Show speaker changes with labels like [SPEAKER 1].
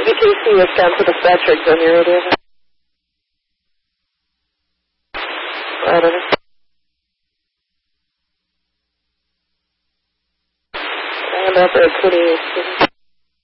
[SPEAKER 1] WTC Wisconsin dispatcher, go on your radio. Right on it. And up at 28.